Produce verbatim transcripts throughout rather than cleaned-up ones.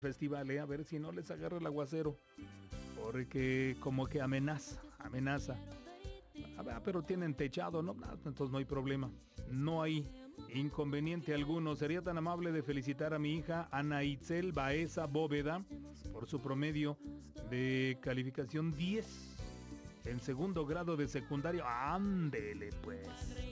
festival, ¿eh? A ver si no les agarra el aguacero, porque como que amenaza, amenaza. A ver, pero tienen techado, ¿no? Entonces no hay problema, no hay inconveniente alguno. Sería tan amable de felicitar a mi hija Ana Itzel Baeza Bóveda por su promedio de calificación diez en segundo grado de secundaria. Ándele pues,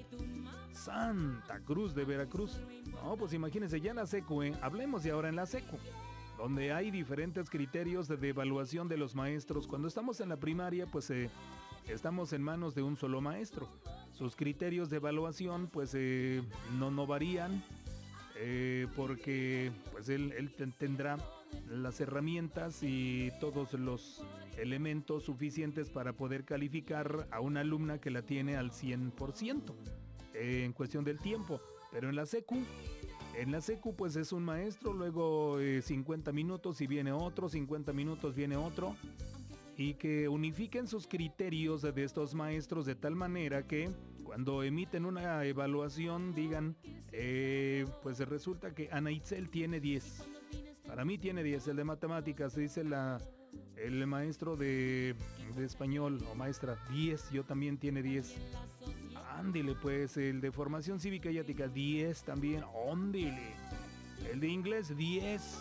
Santa Cruz de Veracruz. No, pues imagínense, ya en la secu, ¿eh? Hablemos de ahora en la secu, donde hay diferentes criterios de, de evaluación de los maestros. Cuando estamos en la primaria, pues eh, estamos en manos de un solo maestro. Sus criterios de evaluación, pues eh, no, no varían, eh, porque pues él, él tendrá las herramientas y todos los elementos suficientes para poder calificar a una alumna que la tiene al cien por ciento eh, en cuestión del tiempo. Pero en la secu, en la secu pues es un maestro, luego eh, cincuenta minutos y viene otro, cincuenta minutos viene otro, y que unifiquen sus criterios de estos maestros de tal manera que cuando emiten una evaluación digan, eh, pues resulta que Ana Itzel tiene diez, para mí tiene diez, el de matemáticas, dice la, el maestro de, de español o maestra, diez, yo también tiene diez. Ándile pues, el de formación cívica y ética, diez también, ándile. El de inglés, diez.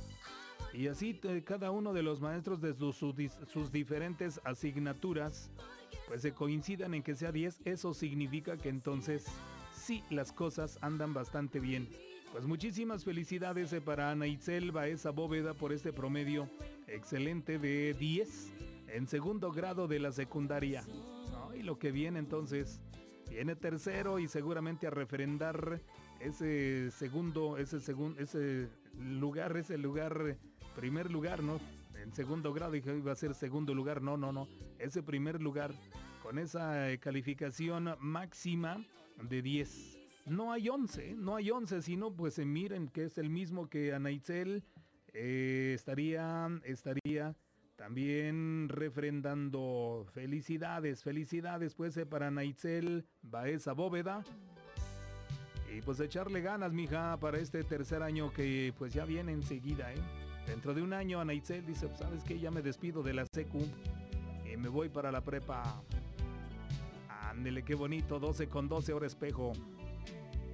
Y así cada uno de los maestros de sus, sus, sus diferentes asignaturas, pues se coincidan en que sea diez. Eso significa que entonces sí, las cosas andan bastante bien. Pues muchísimas felicidades para Ana Itzel Baeza Bóveda por este promedio excelente de diez en segundo grado de la secundaria. ¿No? Y lo que viene entonces, viene tercero y seguramente a refrendar ese segundo, ese segundo, ese lugar, ese lugar, primer lugar, ¿no? En segundo grado, dije iba a ser segundo lugar, no, no, no, ese primer lugar con esa calificación máxima de diez. No hay once, no hay once, sino pues eh, miren que es el mismo que Ana Itzel, eh, estaría, estaría también refrendando. Felicidades, felicidades pues eh, para Ana Itzel Baeza Bóveda. Y pues echarle ganas, mija, para este tercer año que pues ya viene enseguida, ¿eh? Dentro de un año Ana Itzel dice, pues, ¿sabes qué? Ya me despido de la secu y me voy para la prepa. Ándele, qué bonito, doce con doce, hora espejo.